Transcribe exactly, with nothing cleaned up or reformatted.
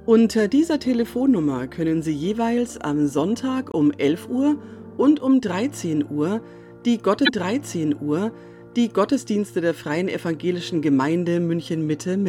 Unter dieser Telefonnummer können Sie jeweils am Sonntag um elf Uhr und um dreizehn Uhr die Gotte dreizehn Uhr die Gottesdienste der Freien Evangelischen Gemeinde München Mitte